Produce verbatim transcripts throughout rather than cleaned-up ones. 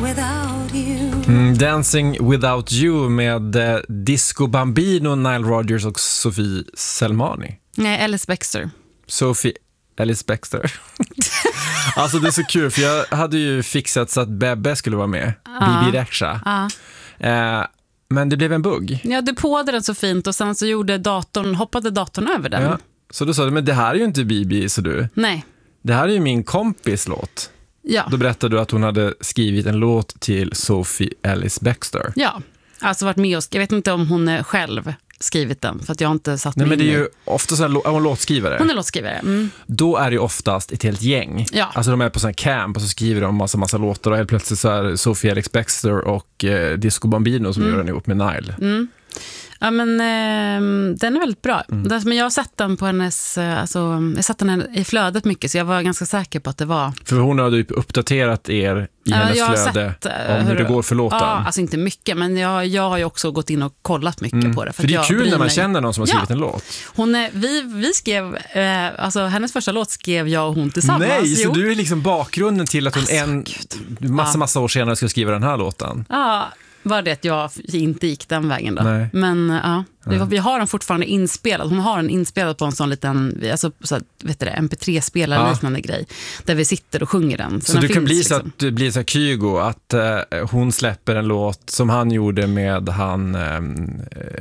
without you. Mm, Dancing Without You med eh, Disco Bambino, Nile Rodgers och Sophie Selmani. Nej, Alice Baxter. Sophie Alice Baxter. Alltså det är så kul, för jag hade ju fixat så att Bebbe skulle vara med. Ja. Bibi Rexha. Ja. Eh, men det blev en bugg. Ja, du påade den så fint och sen så gjorde datorn, hoppade datorn över den. Ja. Så då sa du, men det här är ju inte Bibi, så du. Nej. Det här är ju min kompis låt. Ja. Då berättade du att hon hade skrivit en låt till Sophie Alice Baxter. Ja, alltså varit med och jag vet inte om hon själv skrivit den, för att jag har inte satt Nej, mig men det är in i- ju ofta så här, är hon låtskrivare. Hon är låtskrivare. Mm. Då är det ju oftast ett helt gäng. Ja. Alltså de är på sån här camp och så skriver de massa, massa låtar och helt plötsligt så är Sophie Alex Baxter och eh, Disco Bambino som Mm. gör den ihop med Nile. Mm. Ja, men eh, den är väldigt bra. Mm. Därför- Men jag har sett den på hennes, eh, alltså, jag har sett den i flödet mycket, så jag var ganska säker på att det var... För hon hade ju uppdaterat er i Ja, hennes jag har flöde sett, eh, om hur det går för låten. Ja, alltså inte mycket, men jag, jag har ju också gått in och kollat mycket Mm. på det. För, det är att jag kul bryr när man mig. känner någon som har skrivit Ja. en låt. Hon är, vi, vi skrev, eh, alltså hennes första låt skrev jag och hon tillsammans. Nej, så Jo. du är liksom bakgrunden till att hon Alltså, en gud. massa, Ja. massa år senare ska skriva den här låten. Ja, var det att jag inte gick den vägen då. Nej. Men ja, det var, vi har den fortfarande inspelad. Hon har den inspelad på en sån liten, alltså, så här, vet du det, M P tre-spelare Ja. liknande grej. Där vi sitter och sjunger den. Så den du kan finns, bli så liksom. att du blir så här Kygo, att eh, hon släpper en låt som han gjorde med han ehm,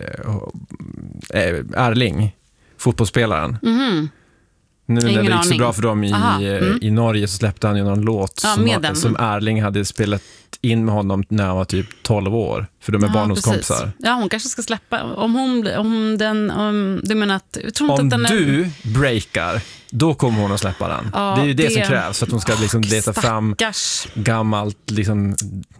eh, eh, Erling, fotbollsspelaren. Mhm. Nu när det Ingen gick så aning. bra för dem i, Aha, eh, mm. i Norge så släppte han ju någon låt Ja, som, med har, den. som Erling hade spelat in med honom när han var typ tolv år. För de är Ja, barndomskompisar. precis. Ja, hon kanske ska släppa. Om hon, blir- om den, om, du menar att, jag tror inte Om att den är... du breakar, då kommer hon att släppa den. Ja, det är ju det, det- som krävs för att hon ska liksom leta fram Stackars. gammalt, liksom,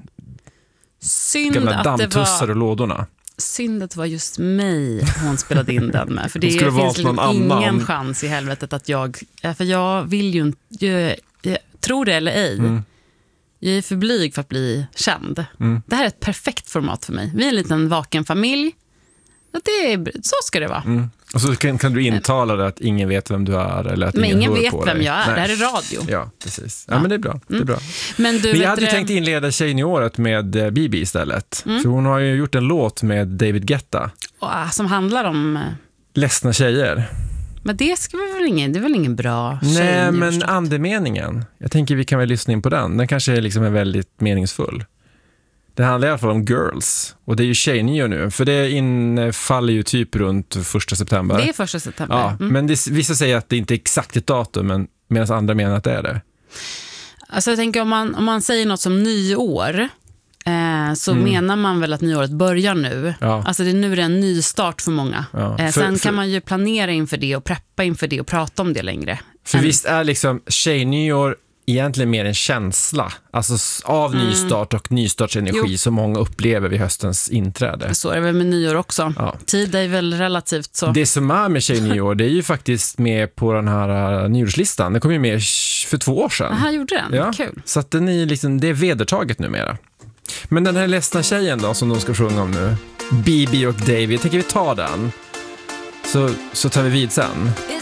Synd gamla att det dammtussar var... och lådorna. Synd att det var just mig hon spelade in den med. För det Hon skulle finns valt liksom någon ingen annan. chans i helvetet att jag... ja, För jag vill ju inte... Jag, jag, tror det eller ej. Mm. Jag är för blyg för att bli känd. Mm. Det här är ett perfekt format för mig. Vi är en liten vaken familj. Och det är, så ska det vara. Mm. Och så kan, kan du intala det att ingen vet vem du är. Eller att Men ingen ingen hör vet på vem dig. jag är. Nej. Det här är radio. Ja, precis. Ja, Ja. men det är bra. Det är bra. Men du Men jag vet hade ju det- tänkt inleda tjejnyåret med eh, Bibi istället. Mm. För hon har ju gjort en låt med David Guetta. Åh, som handlar om... Ledsna tjejer. Men det ska vi väl ingen... Det är väl ingen bra Nej, tjej, men förstås. andemeningen. Jag tänker vi kan väl lyssna in på den. Den kanske är liksom är väldigt meningsfull. Det handlar i alla fall om girls. Och det är ju tjejnyår nu. För det infaller ju typ runt första september. Det är första september. Ja, Mm. men det, vissa säger att det inte är exakt ett datum, men medan andra menar att det är det. Alltså jag tänker om man, om man säger något som nyår, eh, så Mm. menar man väl att nyåret börjar nu. Ja. Alltså det är nu det är en ny start för många. Ja, Eh, för- sen för- kan man ju planera inför det och preppa inför det och prata om det längre. För än- visst är liksom tjejnyår egentligen mer en känsla. Alltså s- av Mm. nystart och nystartsenergi Jo. som många upplever vid höstens inträde. Så är det väl med nyår också. Ja. Tid är väl relativt så. Det som är med tjejnyår, det är ju faktiskt med på den här uh, nyårslistan. Den kom ju med sh- för två år sedan. Aha, gjorde den? Ja. Kul. Så att den är liksom, det är vedertaget numera. Men den här ledsna tjejen då, som de ska sjunga om nu, Bibi och David, jag tänker vi tar den. Så, så tar vi vid sen.